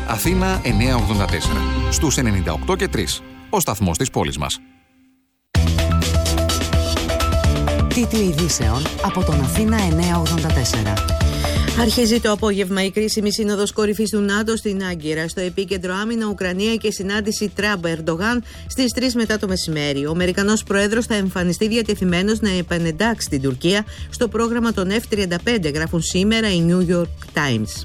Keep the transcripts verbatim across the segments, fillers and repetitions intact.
Αθήνα εννιακόσια ογδόντα τέσσερα. Στους ενενήντα οκτώ και τρία. Ο σταθμός της πόλης μας. Τίτλοι ειδήσεων από τον Αθήνα εννιακόσια ογδόντα τέσσερα. Αρχίζει το απόγευμα η κρίσιμη σύνοδος κορυφής του ΝΑΤΟ στην Άγκυρα. Στο επίκεντρο άμυνα, Ουκρανία και συνάντηση Τραμπ-Ερντογάν στις τρεις μετά το μεσημέρι. Ο Αμερικανός πρόεδρος θα εμφανιστεί διατεθειμένος να επανεντάξει την Τουρκία στο πρόγραμμα των εφ τριάντα πέντε, γράφουν σήμερα οι New York Times.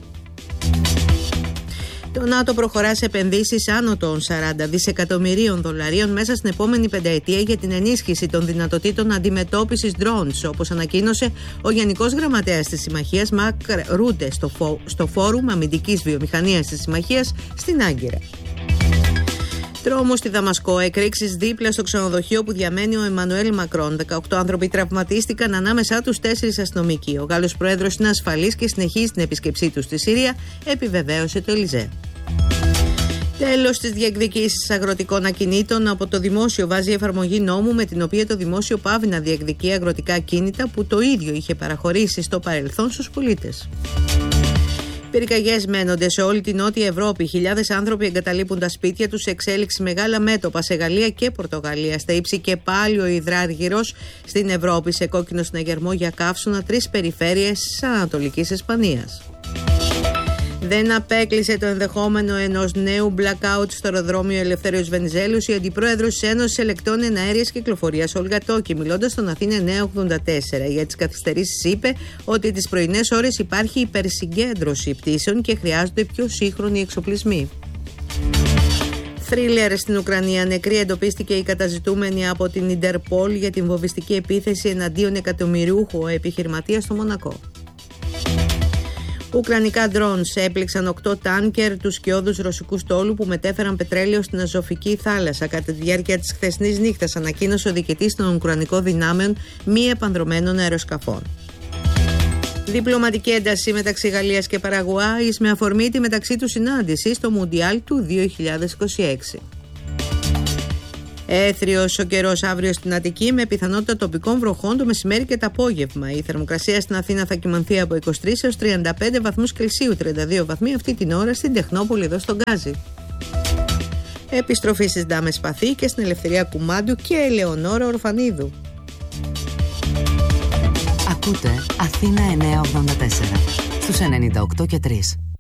Το ΝΑΤΟ προχωρά σε επενδύσεις άνω των σαράντα δισεκατομμυρίων δολαρίων μέσα στην επόμενη πενταετία για την ενίσχυση των δυνατοτήτων αντιμετώπισης drones, όπως ανακοίνωσε ο Γενικός Γραμματέας της Συμμαχίας Μαρκ Ρούτε στο, φο... στο Φόρουμ Αμυντικής Βιομηχανίας της Συμμαχίας στην Άγκυρα. Τρόμο στη Δαμασκό, εκρήξεις δίπλα στο ξενοδοχείο που διαμένει ο Εμμανουέλ Μακρόν. δεκαοκτώ άνθρωποι τραυματίστηκαν, ανάμεσά τους τέσσερις αστυνομικοί. Ο Γάλλος πρόεδρος είναι ασφαλής και συνεχίζει την επίσκεψή του στη Συρία, επιβεβαίωσε το Ελιζέ. Τέλος της διεκδικήσεις αγροτικών ακινήτων. Από το δημόσιο βάζει εφαρμογή νόμου με την οποία το δημόσιο πάβει να διεκδικεί αγροτικά ακίνητα που το ίδιο είχε παραχωρήσει στο παρελθόν στους πολίτες. Πυρκαγιές μένονται σε όλη την Νότια Ευρώπη. Χιλιάδες άνθρωποι εγκαταλείπουν τα σπίτια τους σε εξέλιξη μεγάλα μέτωπα σε Γαλλία και Πορτογαλία. Στα ύψη και πάλι ο υδράργυρος στην Ευρώπη, σε κόκκινο συναγερμό για καύσωνα τρεις περιφέρειες της Ανατολικής Ισπανίας. Δεν απέκλεισε το ενδεχόμενο ενός νέου blackout στο αεροδρόμιο Ελευθέριος Βενιζέλους η αντιπρόεδρος της Ένωσης Ελεκτών Εναέριας Κυκλοφορίας, Όλγα Τόκη, μιλώντας στον Αθήνα εννιακόσια ογδόντα τέσσερα. Για τις καθυστερήσεις είπε ότι τις πρωινές ώρες υπάρχει υπερσυγκέντρωση πτήσεων και χρειάζονται πιο σύγχρονοι εξοπλισμοί. Θρίλερ στην Ουκρανία. Νεκρή εντοπίστηκε η καταζητούμενη από την Ιντερπόλ για την βομβιστική επίθεση εναντίον εκατομμυριούχου επιχειρηματία στο Μονακό. Ουκρανικά drones έπληξαν οκτώ τάνκερ του σκιώδους ρωσικού στόλου που μετέφεραν πετρέλαιο στην Αζωφική θάλασσα. Κατά τη διάρκεια της χθεσινής νύχτας, ανακοίνωσε ο διοικητής των Ουκρανικών δυνάμεων μη επανδρομένων αεροσκαφών. Διπλωματική ένταση μεταξύ Γαλλίας και Παραγουάης με αφορμή τη μεταξύ του συνάντηση στο Μουντιάλ του δύο χιλιάδες είκοσι έξι. Έθριος ο καιρός αύριο στην Αττική με πιθανότητα τοπικών βροχών το μεσημέρι και το απόγευμα. Η θερμοκρασία στην Αθήνα θα κυμανθεί από είκοσι τρεις έως τριάντα πέντε βαθμούς Κελσίου, τριάντα δύο βαθμοί αυτή την ώρα στην Τεχνόπολη εδώ στον Γκάζι. Επιστροφή στις Ντάμες Σπαθή και στην Ελευθερία Κουμάντου και Ελεονόρα Ορφανίδου. Ακούτε Αθήνα εννιακόσια ογδόντα τέσσερα στους ενενήντα οκτώ και τρία.